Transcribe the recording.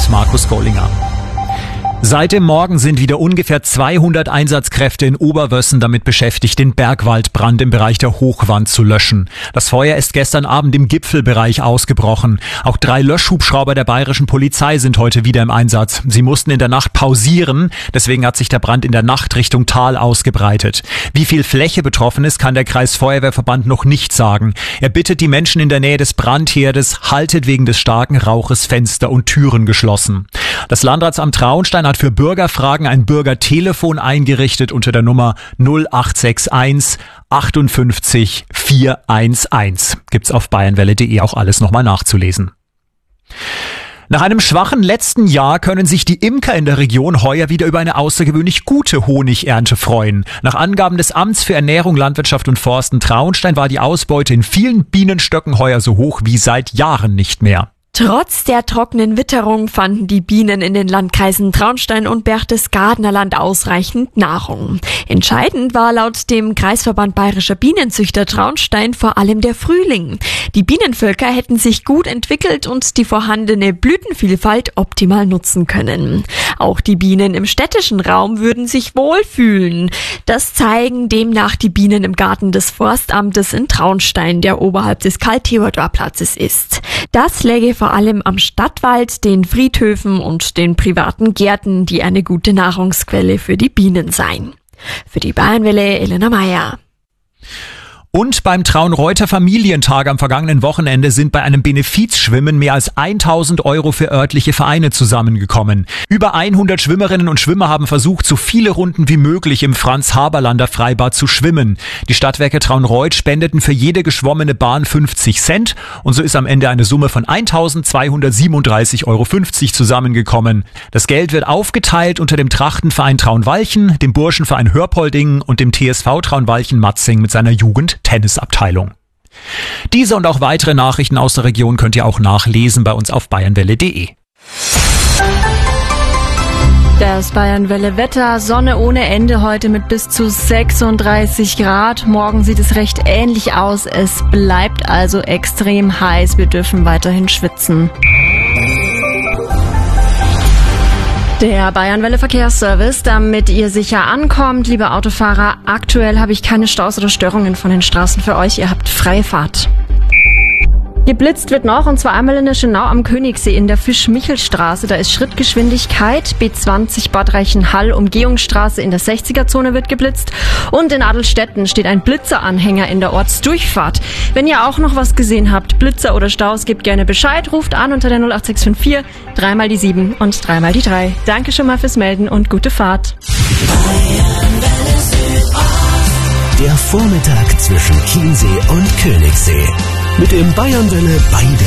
mit Markus Gollinger. Seit dem Morgen sind wieder ungefähr 200 Einsatzkräfte in Oberwössen damit beschäftigt, den Bergwaldbrand im Bereich der Hochwand zu löschen. Das Feuer ist gestern Abend im Gipfelbereich ausgebrochen. Auch 3 Löschhubschrauber der bayerischen Polizei sind heute wieder im Einsatz. Sie mussten in der Nacht pausieren, deswegen hat sich der Brand in der Nacht Richtung Tal ausgebreitet. Wie viel Fläche betroffen ist, kann der Kreisfeuerwehrverband noch nicht sagen. Er bittet die Menschen in der Nähe des Brandherdes, haltet wegen des starken Rauches Fenster und Türen geschlossen. Das Landratsamt Traunstein hat für Bürgerfragen ein Bürgertelefon eingerichtet unter der Nummer 0861 58 411. Gibt's auf bayernwelle.de auch alles nochmal nachzulesen. Nach einem schwachen letzten Jahr können sich die Imker in der Region heuer wieder über eine außergewöhnlich gute Honigernte freuen. Nach Angaben des Amts für Ernährung, Landwirtschaft und Forsten Traunstein war die Ausbeute in vielen Bienenstöcken heuer so hoch wie seit Jahren nicht mehr. Trotz der trockenen Witterung fanden die Bienen in den Landkreisen Traunstein und Berchtesgadener Land ausreichend Nahrung. Entscheidend war laut dem Kreisverband Bayerischer Bienenzüchter Traunstein vor allem der Frühling. Die Bienenvölker hätten sich gut entwickelt und die vorhandene Blütenvielfalt optimal nutzen können. Auch die Bienen im städtischen Raum würden sich wohlfühlen. Das zeigen demnach die Bienen im Garten des Forstamtes in Traunstein, der oberhalb des Karl-Theodor-Platzes ist. Das läge vor allem am Stadtwald, den Friedhöfen und den privaten Gärten, die eine gute Nahrungsquelle für die Bienen seien. Für die Bayernwelle Elena Meyer. Und beim Traunreuter Familientag am vergangenen Wochenende sind bei einem Benefizschwimmen mehr als 1.000 € für örtliche Vereine zusammengekommen. Über 100 Schwimmerinnen und Schwimmer haben versucht, so viele Runden wie möglich im Franz-Haberlander Freibad zu schwimmen. Die Stadtwerke Traunreut spendeten für jede geschwommene Bahn 50 Cent und so ist am Ende eine Summe von 1.237,50 € zusammengekommen. Das Geld wird aufgeteilt unter dem Trachtenverein Traunwalchen, dem Burschenverein Hörpolding und dem TSV Traunwalchen-Matzing mit seiner Jugend-Tennisabteilung. Diese und auch weitere Nachrichten aus der Region könnt ihr auch nachlesen bei uns auf bayernwelle.de. Das Bayernwelle-Wetter, Sonne ohne Ende heute mit bis zu 36 Grad. Morgen sieht es recht ähnlich aus. Es bleibt also extrem heiß. Wir dürfen weiterhin schwitzen. Der Bayernwelle Verkehrsservice, damit ihr sicher ankommt, liebe Autofahrer. Aktuell habe ich keine Staus oder Störungen von den Straßen für euch. Ihr habt freie Fahrt. Geblitzt wird noch, und zwar einmal in der Schönau am Königssee in der Fisch-Michel-Straße. Da ist Schrittgeschwindigkeit. B20 Bad Reichenhall, Umgehungsstraße in der 60er-Zone wird geblitzt. Und in Adelstetten steht ein Blitzeranhänger in der Ortsdurchfahrt. Wenn ihr auch noch was gesehen habt, Blitzer oder Staus, gebt gerne Bescheid. Ruft an unter der 08654 3 mal die 7 und 3 mal die 3. Danke schon mal fürs Melden und gute Fahrt. Der Vormittag zwischen Chiemsee und Königssee. Mit dem Bayernwelle bei der